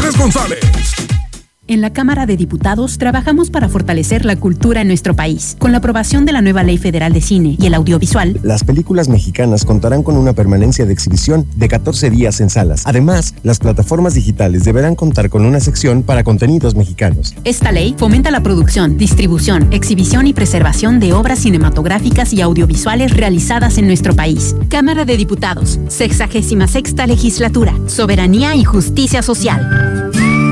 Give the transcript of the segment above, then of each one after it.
Andrés González. En la Cámara de Diputados trabajamos para fortalecer la cultura en nuestro país. Con la aprobación de la nueva Ley Federal de Cine y el Audiovisual, las películas mexicanas contarán con una permanencia de exhibición de 14 días en salas. Además, las plataformas digitales deberán contar con una sección para contenidos mexicanos. Esta ley fomenta la producción, distribución, exhibición y preservación de obras cinematográficas y audiovisuales realizadas en nuestro país. Cámara de Diputados, 66ª Legislatura, Soberanía y Justicia Social.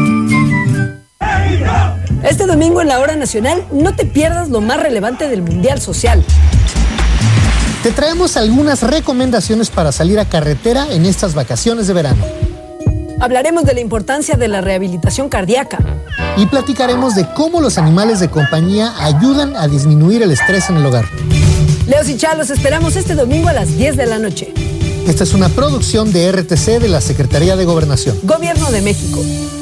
Este domingo en la Hora Nacional no te pierdas lo más relevante del Mundial Social. Te traemos algunas recomendaciones para salir a carretera en estas vacaciones de verano. Hablaremos de la importancia de la rehabilitación cardíaca. Y platicaremos de cómo los animales de compañía ayudan a disminuir el estrés en el hogar. Leos y Chá, los esperamos este domingo a las 10 de la noche. Esta es una producción de RTC de la Secretaría de Gobernación. Gobierno de México.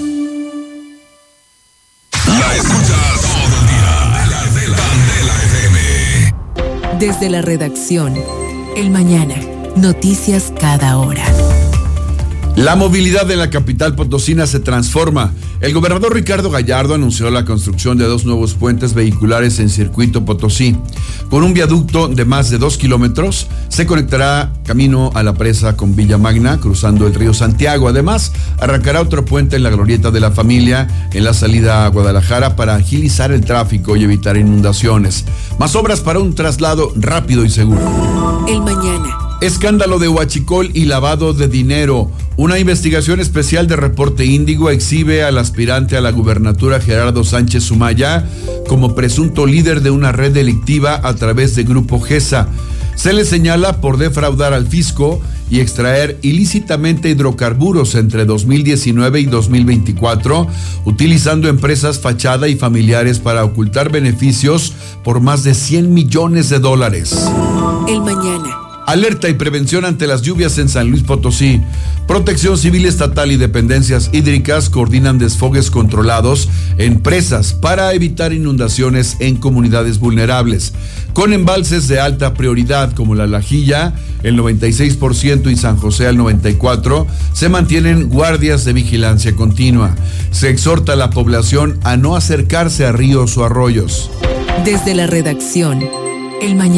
La escuchas todo el día. Candela FM. Desde la redacción, El Mañana. Noticias cada hora. La movilidad en la capital potosina se transforma. El gobernador Ricardo Gallardo anunció la construcción de 2 nuevos puentes vehiculares en Circuito Potosí. Con un viaducto de más de 2 kilómetros, se conectará camino a la presa con Villa Magna, cruzando el río Santiago. Además, arrancará otro puente en la Glorieta de la Familia, en la salida a Guadalajara, para agilizar el tráfico y evitar inundaciones. Más obras para un traslado rápido y seguro. El Mañana. Escándalo de huachicol y lavado de dinero. Una investigación especial de Reporte Índigo exhibe al aspirante a la gubernatura Gerardo Sánchez Sumaya como presunto líder de una red delictiva a través de Grupo GESA. Se le señala por defraudar al fisco y extraer ilícitamente hidrocarburos entre 2019 y 2024, utilizando empresas fachada y familiares para ocultar beneficios por más de $100 millones. El Mañana. Alerta y prevención ante las lluvias en San Luis Potosí. Protección Civil Estatal y dependencias hídricas coordinan desfogues controlados en presas para evitar inundaciones en comunidades vulnerables. Con embalses de alta prioridad como La Lajilla, el 96% y San José al 94%, se mantienen guardias de vigilancia continua. Se exhorta a la población a no acercarse a ríos o arroyos. Desde la redacción, El Mañana.